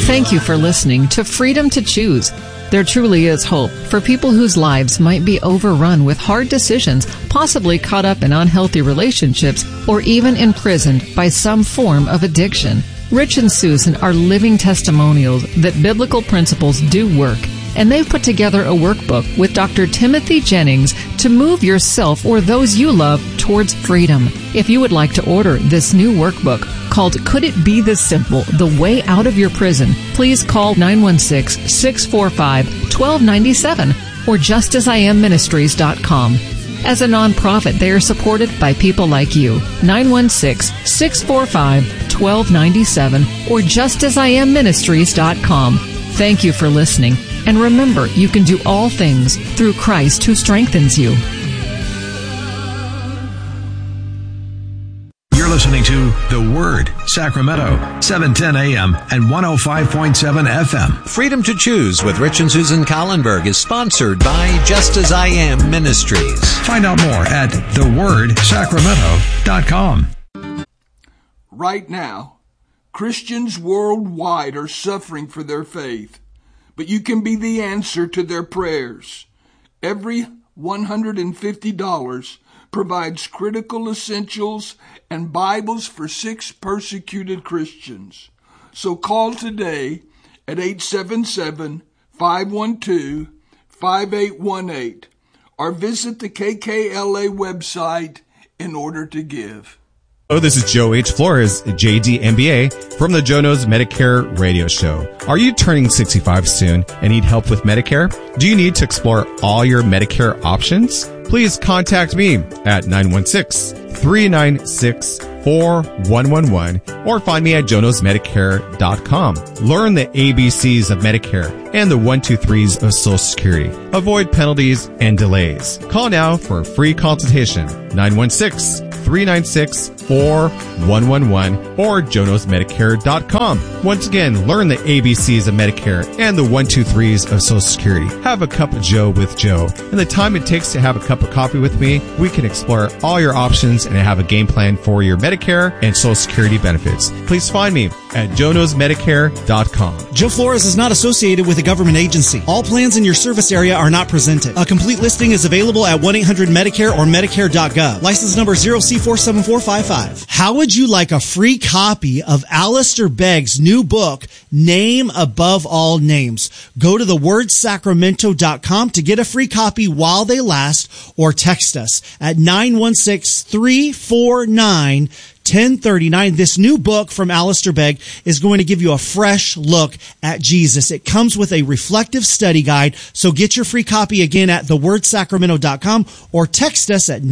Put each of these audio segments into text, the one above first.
Thank you for listening to Freedom to Choose. There truly is hope for people whose lives might be overrun with hard decisions, possibly caught up in unhealthy relationships, or even imprisoned by some form of addiction. Rich and Susan are living testimonials that biblical principles do work, and they've put together a workbook with Dr. Timothy Jennings to move yourself or those you love towards freedom. If you would like to order this new workbook called Could It Be This Simple? The Way Out of Your Prison, please call 916-645-1297 or JustAsIamMinistries.com. As a nonprofit, they are supported by people like you. 916-645-1297 or JustAsIamMinistries.com. Thank you for listening. And remember, you can do all things through Christ who strengthens you. You're listening to The Word, Sacramento, 710 AM and 105.7 FM. Freedom to Choose with Rich and Susan Collenberg is sponsored by Just As I Am Ministries. Find out more at thewordsacramento.com. Right now, Christians worldwide are suffering for their faith, but you can be the answer to their prayers. Every $150 provides critical essentials and Bibles for 6 persecuted Christians. So call today at 877-512-5818 or visit the KKLA website in order to give. Hello, this is Joe H. Flores, JD MBA, from the Joe Knows Medicare radio show. Are you turning 65 soon and need help with Medicare? Do you need to explore all your Medicare options? Please contact me at 916-396-4111 or find me at JoeKnowsMedicare.com. Learn the ABCs of Medicare and the 1, 2, 3s of Social Security. Avoid penalties and delays. Call now for a free consultation. 916-396-4111 or JoeKnowsMedicare.com. Once again, learn the ABCs of Medicare and the 1, 2, 3s of Social Security. Have a cup of Joe with Joe. In the time it takes to have a cup of coffee with me, we can explore all your options and have a game plan for your Medicare and Social Security benefits. Please find me at JoeKnowsMedicare.com. Joe Flores is not associated with a government agency. All plans in your service area are not presented. A complete listing is available at 1-800-MEDICARE or Medicare.gov. License number 0C47455. How would you like a free copy of Alistair Begg's new book, Name Above All Names? Go to thewordsacramento.com to get a free copy while they last, or text us at 916-349-1039. This new book from Alistair Begg is going to give you a fresh look at Jesus. It comes with a reflective study guide, so get your free copy again at thewordsacramento.com or text us at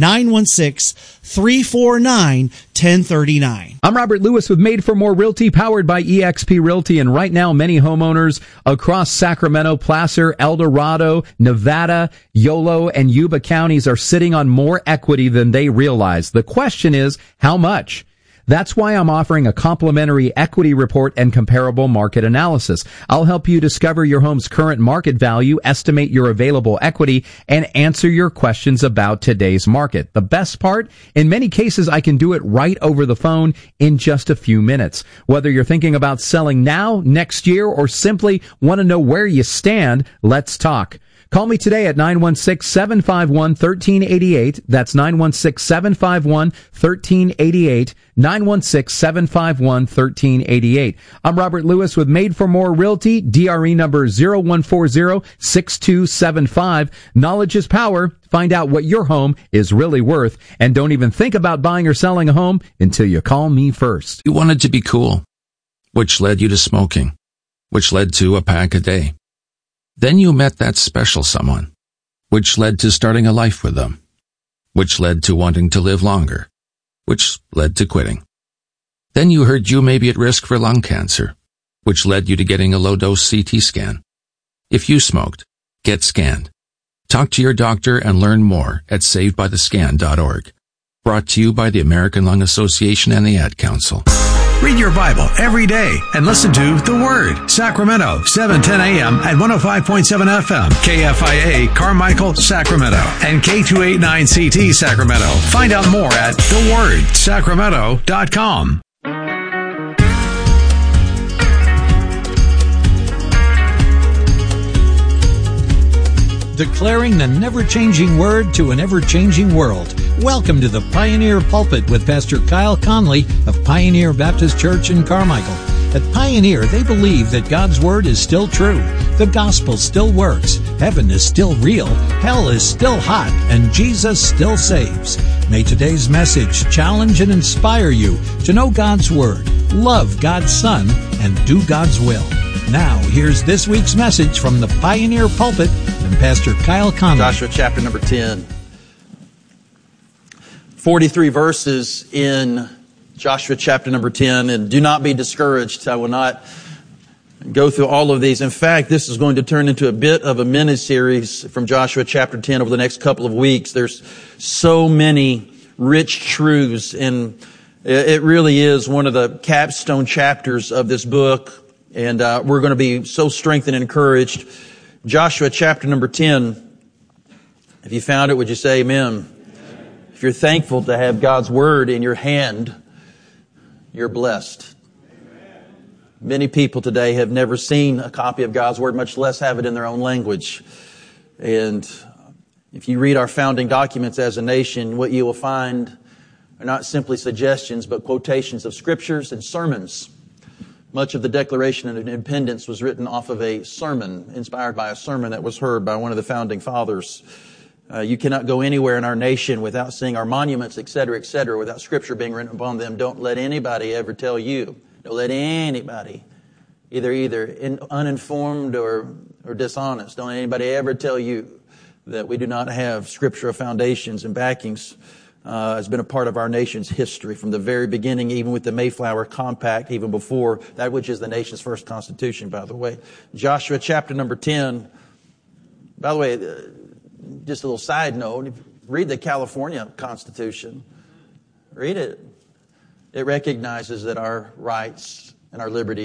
916-349-1039. I'm Robert Lewis with Made for More Realty, powered by eXp Realty, and right now many homeowners across Sacramento, Placer, El Dorado, Nevada, Yolo, and Yuba counties are sitting on more equity than they realize. The question is, how much? That's why I'm offering a complimentary equity report and comparable market analysis. I'll help you discover your home's current market value, estimate your available equity, and answer your questions about today's market. The best part, in many cases, I can do it right over the phone in just a few minutes. Whether you're thinking about selling now, next year, or simply want to know where you stand, let's talk. Call me today at 916-751-1388. That's 916-751-1388. 916-751-1388. I'm Robert Lewis with Made for More Realty, DRE number 0140-6275. Knowledge is power. Find out what your home is really worth, and don't even think about buying or selling a home until you call me first. You wanted to be cool, which led you to smoking, which led to a pack a day. Then you met that special someone, which led to starting a life with them, which led to wanting to live longer, which led to quitting. Then you heard you may be at risk for lung cancer, which led you to getting a low-dose CT scan. If you smoked, get scanned. Talk to your doctor and learn more at savedbythescan.org. Brought to you by the American Lung Association and the Ad Council. Read your Bible every day and listen to The Word, Sacramento, 710 AM and 105.7 FM, KFIA, Carmichael, Sacramento, and K289CT, Sacramento. Find out more at thewordsacramento.com. declaring the never-changing word to an ever-changing world. Welcome to the Pioneer Pulpit with Pastor Kyle Conley of Pioneer Baptist Church in Carmichael. At Pioneer, they believe that God's Word is still true, the gospel still works, heaven is still real, hell is still hot, and Jesus still saves. May today's message challenge and inspire you to know God's Word, love God's Son, and do God's will. Now, here's this week's message from the Pioneer Pulpit and Pastor Kyle Conley. Joshua chapter number 10. 43 verses in Joshua chapter number 10, and do not be discouraged. I will not go through all of these. In fact, this is going to turn into a bit of a mini-series from Joshua chapter 10 over the next couple of weeks. There's so many rich truths, and it really is one of the capstone chapters of this book, and we're going to be so strengthened and encouraged. Joshua chapter number 10, if you found it, would you say amen? If you're thankful to have God's Word in your hand, you're blessed. Many people today have never seen a copy of God's Word, much less have it in their own language. And if you read our founding documents as a nation, what you will find are not simply suggestions, but quotations of scriptures and sermons. Much of the Declaration of Independence was written off of a sermon, inspired by a sermon that was heard by one of the founding fathers. You cannot go anywhere in our nation without seeing our monuments, etc., without Scripture being written upon them. Don't let anybody ever tell you. Don't let anybody, either uninformed or dishonest. Don't let anybody ever tell you that we do not have scriptural foundations and backings. Has been a part of our nation's history from the very beginning, even with the Mayflower Compact, even before that, which is the nation's first constitution, by the way. Joshua chapter number 10. By the way, just a little side note, read the California Constitution. Read it. It recognizes that our rights and our liberties